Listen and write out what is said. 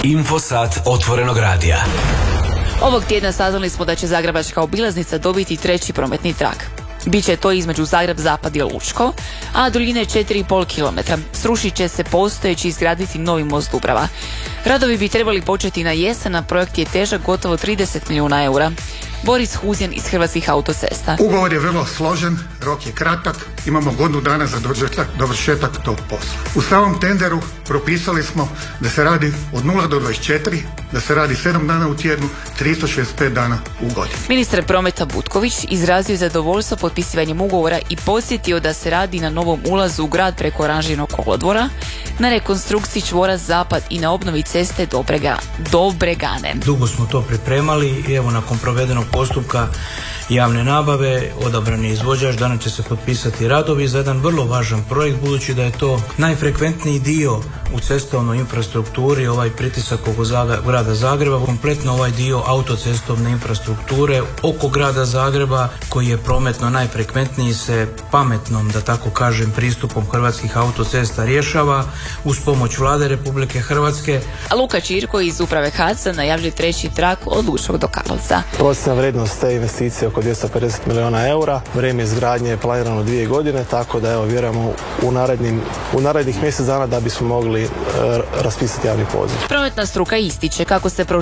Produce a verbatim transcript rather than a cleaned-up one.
Infosat otvorenog radija. Ovog tjedna saznali smo da će Zagrebačka obilaznica dobiti treći prometni trak. Biće to između Zagreb-Zapad i Lučko, a duljine četiri i pol kilometra. Srušit će se postojeći i izgraditi novi most Dubrava. Radovi bi trebali početi na jesen, a projekt je težak gotovo trideset milijuna eura. Boris Huzjan iz Hrvatskih autocesta. Ugovor je vrlo složen, rok je kratak, imamo godinu dana za dovršetak tog posla. U samom tenderu propisali smo da se radi od nula do dvadeset četiri, da se radi sedam dana u tjednu, tristo šezdeset pet dana u godini. Ministar prometa Butković izrazio zadovoljstvo potpisivanjem ugovora i podsjetio da se radi na novom ulazu u grad preko Oranžinog kolodvora, na rekonstrukciji čvora Zapad i na obnovi ceste Dobrega, Dobregane. Dugo smo to pripremali i evo nakon provedenog postupka javne nabave odabran je izvođač, danas će se potpisati radovi za jedan vrlo važan projekt, budući da je to najfrekventniji dio u cestovnoj infrastrukturi, ovaj pritisak oko grada Zagreba, kompletno ovaj dio autocestovne infrastrukture oko grada Zagreba koji je prometno najfrekventniji se pametnom, da tako kažem, pristupom Hrvatskih autocesta rješava uz pomoć Vlade Republike Hrvatske. A Luka Čirko iz uprave H A C-a najavljuje treći trak od Lučkog do Karlovca. Procjena vrijednost te investicije oko dvjesto pedeset milijuna eura. Vrijeme izgradnje je planirano dvije godine, tako da evo vjerujemo u narednim, u narednih mjesec dana da bismo mogli e, raspisati javni poziv. Prometna struka ističe kako se proširuje